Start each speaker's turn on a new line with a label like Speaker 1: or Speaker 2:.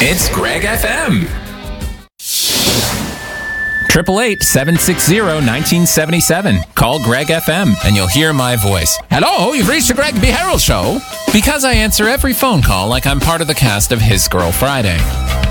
Speaker 1: It's Greg FM. 888-760-1977. Call Greg FM and you'll hear my voice. Hello, you've reached the Greg B. Harold Show. Because I answer every phone call like I'm part of the cast of His Girl Friday.